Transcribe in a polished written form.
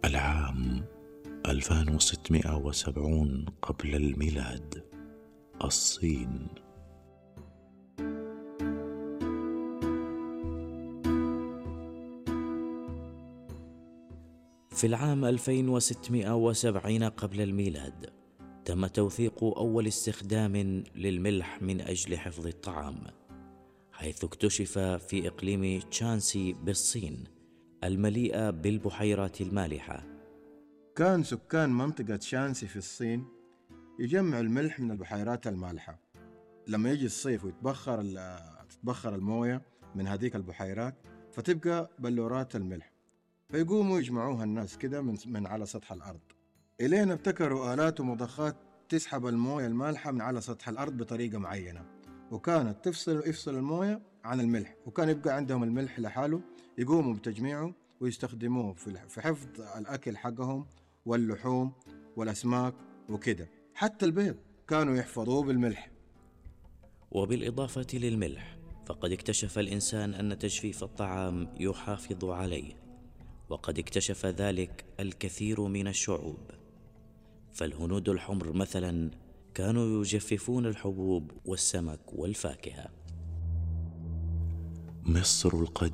العام 2670 قبل الميلاد. الصين. في العام 2670 قبل الميلاد تم توثيق أول استخدام للملح من أجل حفظ الطعام، حيث اكتشف في إقليم تشانسي بالصين المليئة بالبحيرات المالحة. كان سكان منطقة شانسي في الصين يجمعوا الملح من البحيرات المالحة. لما يجي الصيف وتتبخر الموية من هذيك البحيرات فتبقى بلورات الملح، فيقوموا يجمعوها الناس كده من على سطح الأرض. إلينا ابتكروا آلات ومضخات تسحب الموية المالحة من على سطح الأرض بطريقة معينة، وكانت يفصل الموية عن الملح، وكان يبقى عندهم الملح لحاله يقوموا بتجميعه ويستخدموه في حفظ الأكل حقهم واللحوم والأسماك وكده. حتى البيض كانوا يحفظوه بالملح. وبالإضافة للملح فقد اكتشف الإنسان أن تجفيف الطعام يحافظ عليه، وقد اكتشف ذلك الكثير من الشعوب. فالهنود الحمر مثلا كانوا يجففون الحبوب والسمك والفاكهة. مصر القديمة.